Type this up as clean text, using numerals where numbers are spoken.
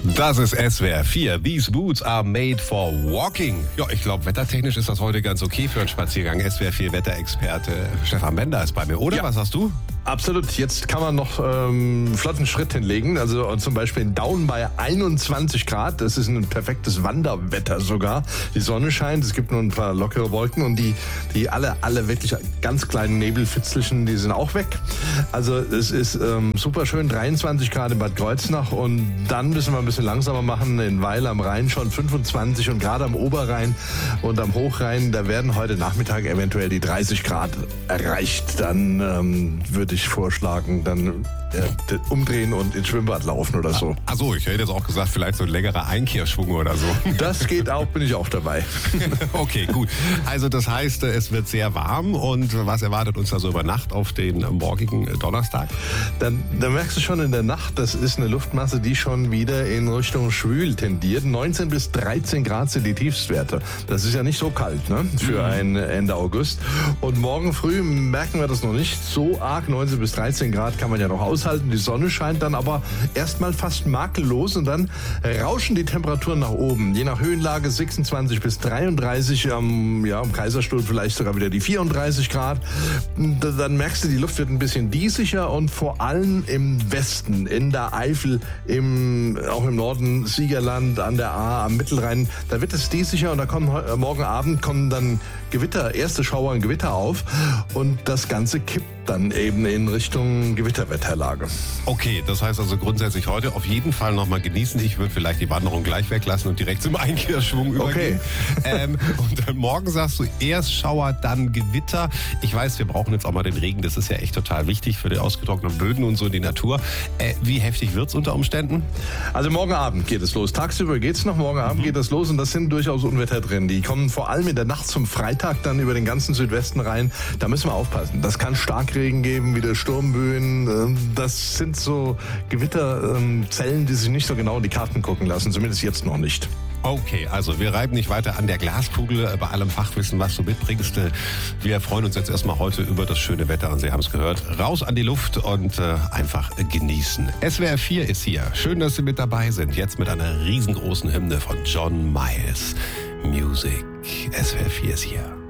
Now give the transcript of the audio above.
Das ist SWR 4. These boots are made for walking. Ja, ich glaube, wettertechnisch ist das heute ganz okay für einen Spaziergang. SWR 4 Wetterexperte Stefan Bender ist bei mir, oder? Ja. Was hast du? Absolut. Jetzt kann man noch flotten Schritt hinlegen. Also zum Beispiel in Daun bei 21 Grad. Das ist ein perfektes Wanderwetter sogar. Die Sonne scheint, es gibt nur ein paar lockere Wolken und die alle wirklich ganz kleinen Nebelfitzelchen, die sind auch weg. Also es ist super schön. 23 Grad in Bad Kreuznach und dann müssen wir ein bisschen langsamer machen. In Weil am Rhein schon 25 und gerade am Oberrhein und am Hochrhein, da werden heute Nachmittag eventuell die 30 Grad erreicht. Dann würde ich vorschlagen, dann umdrehen und ins Schwimmbad laufen oder so. Achso, ich hätte jetzt auch gesagt, vielleicht so ein längerer Einkehrschwung oder so. Das geht auch, bin ich auch dabei. Okay, gut. Also das heißt, es wird sehr warm und was erwartet uns da so über Nacht auf den morgigen Donnerstag? Dann merkst du schon in der Nacht, das ist eine Luftmasse, die schon wieder in Richtung schwül tendiert. 19 bis 13 Grad sind die Tiefstwerte. Das ist ja nicht so kalt, ne? Für ein Ende August. Und morgen früh merken wir das noch nicht so arg. 19 bis 13 Grad kann man ja noch aushalten. Die Sonne scheint dann aber erstmal fast makellos und dann rauschen die Temperaturen nach oben. Je nach Höhenlage 26 bis 33, am Kaiserstuhl vielleicht sogar wieder die 34 Grad. Dann merkst du, die Luft wird ein bisschen diesiger und vor allem im Westen, in der Eifel, auch im Norden, Siegerland, an der Ahr, am Mittelrhein, da wird es diesiger und da kommen morgen Abend dann Gewitter, erste Schauer und Gewitter auf und das Ganze kippt dann eben in Richtung Gewitterwetterlage. Okay, das heißt also grundsätzlich heute auf jeden Fall nochmal genießen. Ich würde vielleicht die Wanderung gleich weglassen und direkt zum Einkehrschwung übergehen. Okay. Und dann morgen sagst du erst Schauer, dann Gewitter. Ich weiß, wir brauchen jetzt auch mal den Regen. Das ist ja echt total wichtig für die ausgetrockneten Böden und so in die Natur. Wie heftig wird's unter Umständen? Also morgen Abend geht es los. Tagsüber geht's noch, morgen Abend geht es los und das sind durchaus Unwetter drin. Die kommen vor allem in der Nacht zum Freitag dann über den ganzen Südwesten rein. Da müssen wir aufpassen. Das kann Starkregen geben, wieder Sturmböen. Das sind so Gewitterzellen, die sich nicht so genau in die Karten gucken lassen. Zumindest jetzt noch nicht. Okay, also wir reiben nicht weiter an der Glaskugel bei allem Fachwissen, was du mitbringst. Wir freuen uns jetzt erstmal heute über das schöne Wetter und Sie haben es gehört. Raus an die Luft und einfach genießen. SWR 4 ist hier. Schön, dass Sie mit dabei sind. Jetzt mit einer riesengroßen Hymne von John Miles. Music. SWR 4 ist hier.